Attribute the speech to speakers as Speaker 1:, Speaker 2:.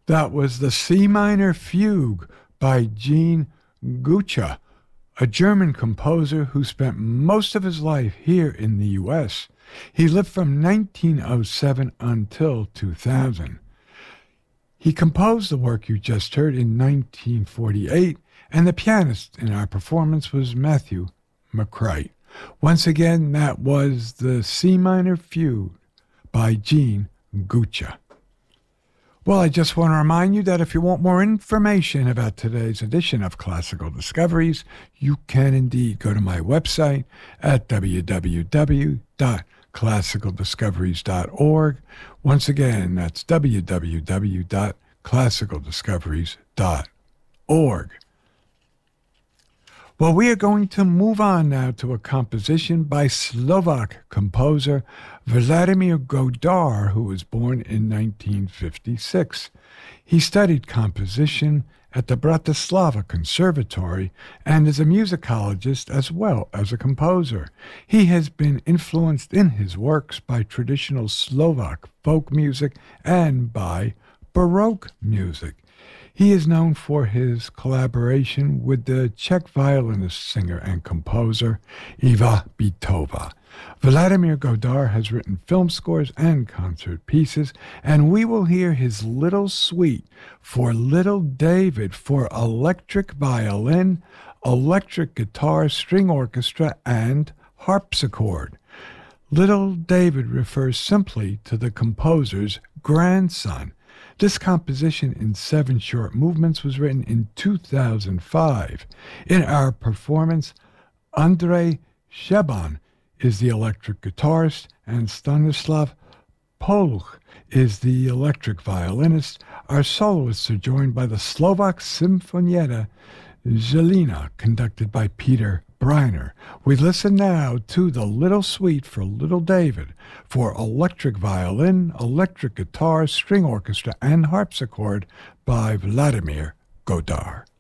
Speaker 1: That was the C minor fugue by Jean Gucha, a German composer who spent most of his life here in the U.S. He lived from 1907 until 2000. He composed the work you just heard in 1948, and the pianist in our performance was Matthew McCreight. Once again, that was the C minor fugue by Jean Gucha. Well, I just want to remind you that if you want more information about today's edition of Classical Discoveries, you can indeed go to my website at www.classicaldiscoveries.org. Once again, that's www.classicaldiscoveries.org. Well, we are going to move on now to a composition by Slovak composer Vladimir Godar, who was born in 1956. He studied composition at the Bratislava Conservatory and is a musicologist as well as a composer. He has been influenced in his works by traditional Slovak folk music and by Baroque music. He is known for his collaboration with the Czech violinist, singer, and composer Iva Bitova. Vladimir Godar has written film scores and concert pieces, and we will hear his Little Suite for Little David for electric violin, electric guitar, string orchestra, and harpsichord. Little David refers simply to the composer's grandson. This composition in 7 short movements was written in 2005. In our performance, Andrei Sheban is the electric guitarist and Stanislav Poluch is the electric violinist. Our soloists are joined by the Slovak Symfonietta Zelina, conducted by Peter Briner. We listen now to the Little Suite for Little David for electric violin, electric guitar, string orchestra, and harpsichord by Vladimir Godar.